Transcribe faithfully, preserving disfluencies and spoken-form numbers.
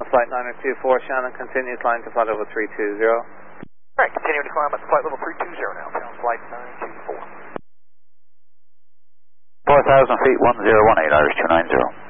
Flight niner two four, Shannon continues line to flight level three two zero. Alright, continuing to climb up to flight level three two zero now, pound flight nine two four. four thousand feet, one zero one eight, Irish two nine zero.